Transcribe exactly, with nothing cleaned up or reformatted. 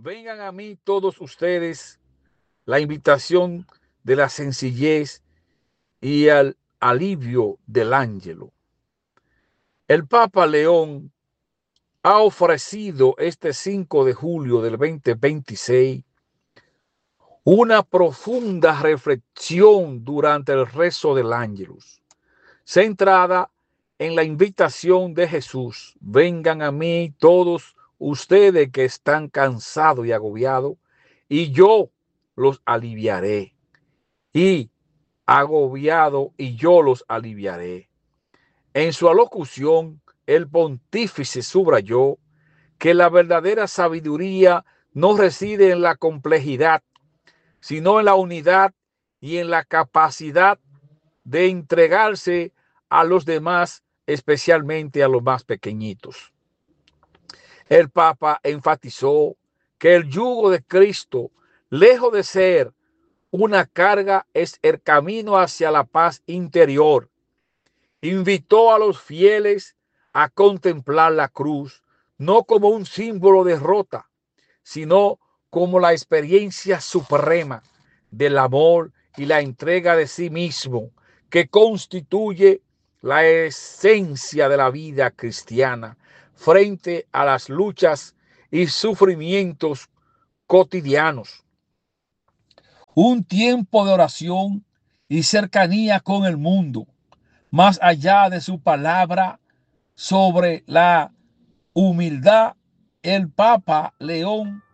Vengan a mí todos ustedes, la invitación de la sencillez y el alivio del ángelo. El Papa León ha ofrecido este cinco de julio del dos mil veintiséis una profunda reflexión durante el rezo del Ángelus, centrada en la invitación de Jesús. Vengan a mí todos ustedes que están cansados y agobiados, y yo los aliviaré. Y agobiado, y yo los aliviaré. En su alocución, el pontífice subrayó que la verdadera sabiduría no reside en la complejidad, sino en la unidad y en la capacidad de entregarse a los demás, especialmente a los más pequeñitos. El Papa enfatizó que el yugo de Cristo, lejos de ser una carga, es el camino hacia la paz interior. Invitó a los fieles a contemplar la cruz, no como un símbolo de derrota, sino como la experiencia suprema del amor y la entrega de sí mismo, que constituye la esencia de la vida cristiana frente a las luchas y sufrimientos cotidianos. Un tiempo de oración y cercanía con el mundo, más allá de su palabra sobre la humildad. El Papa León